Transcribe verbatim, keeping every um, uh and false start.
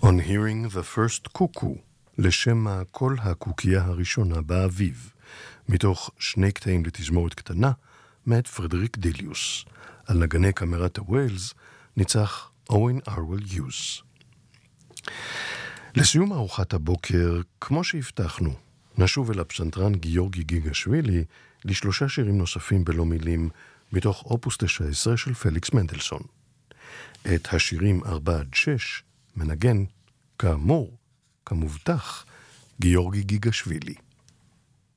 On hearing the first cuckoo, לשם הקול הקוקייה הראשונה באביב, מתוך שני קטעים לתזמורת קטנה, מאת פרדריק דיליוס. על נגני קמרת הווילס ניצח אוין ארוול יוז. לסיום ארוחת הבוקר, כמו שהבטחנו, נשוב אל הפסנתרן גיאורגי גיגשווילי לשלושה שירים נוספים בלא מילים, מתוך אופוס תשע עשרה של פליקס מנדלסון. את השירים ארבע עד שש מנגן, כאמור, כמובטח, גיאורגי גיגשווילי.